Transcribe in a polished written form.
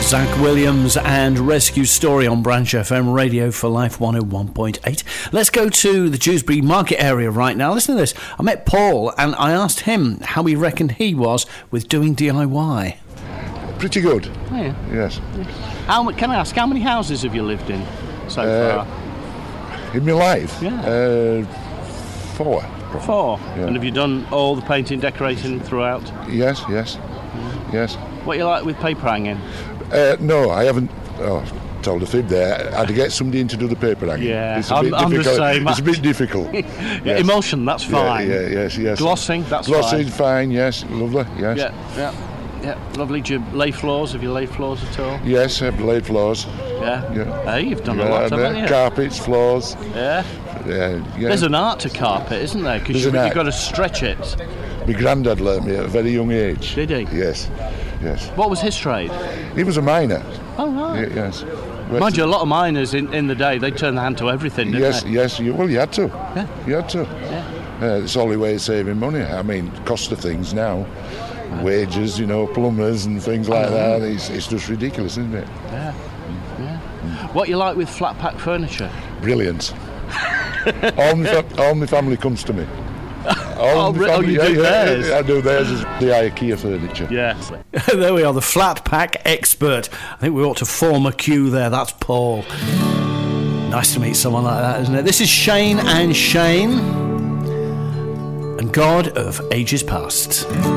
Zach Williams and Rescue Story on Branch FM Radio for Life 101.8. Let's go to the Dewsbury Market area right now. Listen to this. I met Paul and I asked him how he reckoned he was with doing DIY. Pretty good. Oh, yeah. Yes. Can I ask, how many houses have you lived in so far? In my life? Yeah. 4. 4? Yeah. And have you done all the painting, decorating throughout? Yes. Yes. What you like with paper hanging? No, I haven't. Told a fib there. I had to get somebody in to do the paper hanging. Yeah, it's a bit I'm difficult. the same. It's a bit difficult. Yes. Emulsion, that's fine. Yes. Glossing, that's Glossing, fine. Yes, lovely. Yes. Yeah, lovely. Do you lay floors? Have you laid floors at all? Yes, I've laid floors. Yeah. Hey, you've done a lot, haven't you? Carpets, floors. Yeah. There's an art to carpet, isn't there? Because you've got to stretch it. My granddad learnt me at a very young age. Did he? Yes. What was his trade? He was a miner. Oh, right. Yes. Mind you, a lot of miners in the day, they turned their hand to everything, didn't they? Yes. You had to. Yeah. You had to. Yeah. It's the only way of saving money. I mean, cost of things now. Wages, plumbers and things like that. It's just ridiculous, isn't it? Yeah. What you like with flat pack furniture? Brilliant. all my family comes to me. You do theirs? I do theirs as the IKEA furniture. Yes. There we are, the flat pack expert. I think we ought to form a queue there. That's Paul. Nice to meet someone like that, isn't it? This is Shane and Shane and God of Ages Past.